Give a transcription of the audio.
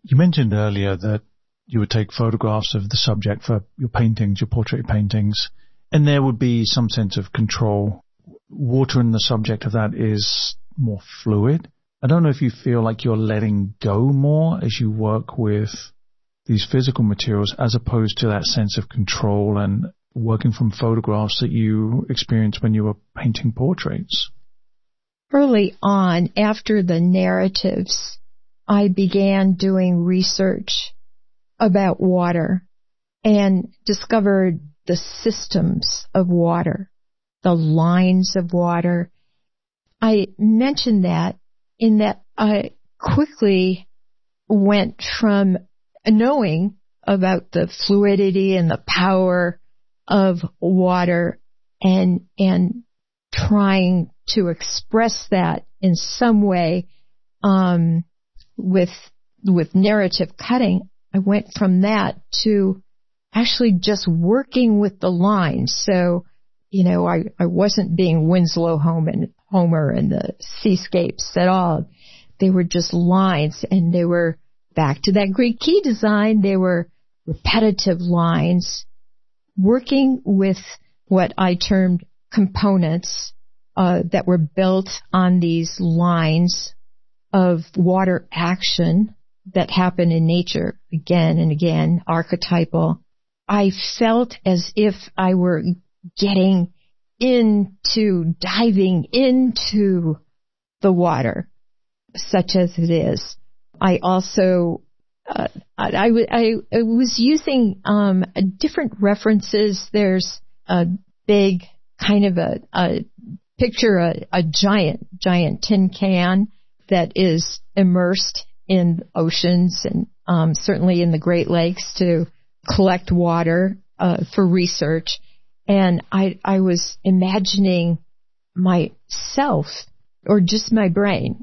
You mentioned earlier that you would take photographs of the subject for your paintings, your portrait paintings, and there would be some sense of control. Water in the subject of that is more fluid. I don't know if you feel like you're letting go more as you work with these physical materials as opposed to that sense of control and working from photographs that you experienced when you were painting portraits. Early on, after the narratives, I began doing research about water and discovered the systems of water, the lines of water. I mentioned that in that I quickly went from knowing about the fluidity and the power of water and trying to express that in some way with narrative cutting. I went from that to actually just working with the lines. So, I wasn't being Winslow Homer and the seascapes at all. They were just lines, and they were back to that Greek key design. They were repetitive lines, working with what I termed components that were built on these lines of water action that happen in nature again and again, archetypal. I felt as if I were diving into the water, such as it is. I also, I was using different references. There's a big kind of a picture, a giant tin can that is immersed in oceans and certainly in the Great Lakes to collect water for research. And I was imagining myself, or just my brain,